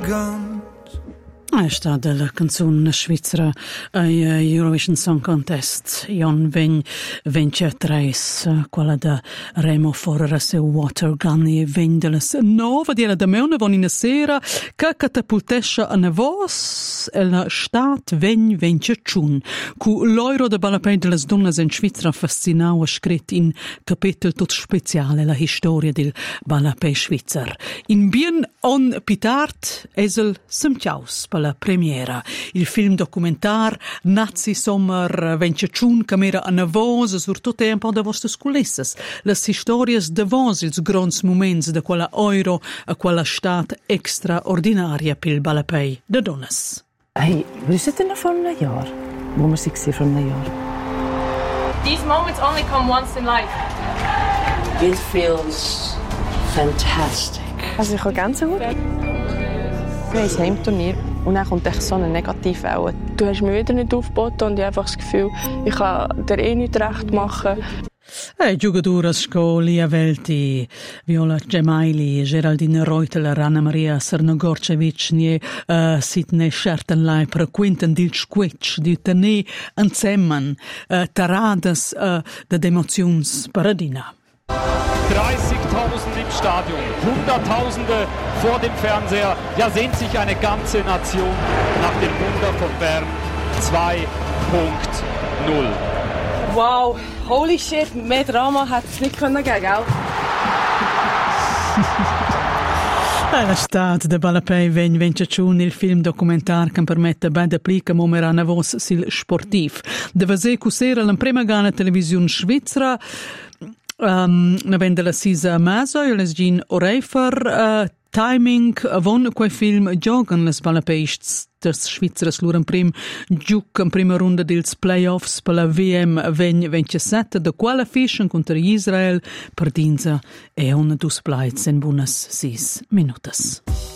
guns. È stata la canzone svizzera ai Eurovision Song Contest Jon 2023, quella da Remo Forera se Water Gun e vendelas nova di da meuna von in sera che catapultescia a nevos e la stat 2021 cu l'euro de balapei de las donnas in Svizzera fascinau scrit in capitol tot speciale la storia del balapei svizzer. In bien on pitart esel semtiaus la premiera. Il film documentar Nazi Sommer 21 che era a Navos sur tutto un po' de vostre culissas. Las historias de vos, ils grons moments de quella euro a quella stat extraordinaria pil balapei de donnas. Hey, wir sind denn vor einem Jahr? Wo wir waren vor einem Jahr? These moments only come once in life. It feels fantastic. Also ich habe Gänsehaut. Wir haben ein Heimturnier und dann kommt echt so eine Negativwelle. Du hast mich wieder nicht aufgeboten und ich habe einfach das Gefühl, ich kann dir nicht recht machen. Giocadoras con Lia Velti, Viola Gemaili, Geraldine Reuteler, Anna Maria Srnogorcevic, Sidney Schertenlei, per Quinten dil Squetsch, di Tene Anzemman, Taradas de Emotions Paradina. 30.000 im Stadion, Hunderttausende vor dem Fernseher. Ja, sehnt sich eine ganze Nation nach dem Wunder von Bern 2.0. Wow, holy shit, mehr Drama hätte es nicht geben, gell? La stat de balapei 2021 il film documentar che permette bene applica momerana vos sil sportiv. Deve se cusera la prima gana televisione svizzera na vende la sisa maso e les gin oreifer timing von quei film giogan les balapeists des Schweizer luren prim giuc in prima runda dels playoffs per la VM 2027 de quella fischen contra Israel per dinsa e una dus plaiz en buonas 6 minutas.